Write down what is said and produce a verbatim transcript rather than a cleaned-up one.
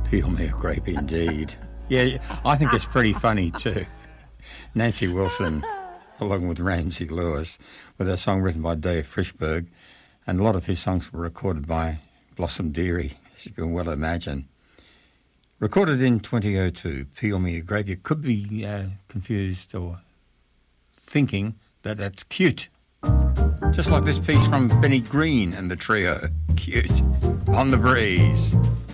Peel me a grape indeed. Yeah, I think it's pretty funny too. Nancy Wilson, along with Ramsey Lewis, with a song written by Dave Frischberg, and a lot of his songs were recorded by Blossom Dearie, as you can well imagine. Recorded in twenty oh two, Peel Me a Grape. You could be uh, confused or thinking that that's cute. Just like this piece from Benny Green and the trio. Cute. On the Breeze.